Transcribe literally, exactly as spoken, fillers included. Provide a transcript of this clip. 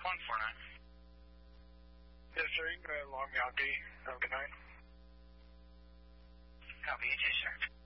one four nine. Yes, sir. You can go ahead and log me on B. Have a good night. Copy, you too, sir.